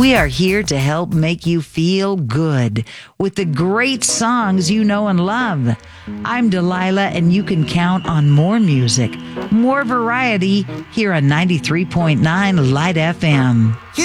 We are here to help make you feel good with the great songs you know and love. I'm Delilah, and you can count on more music, more variety here on 93.9 Light FM.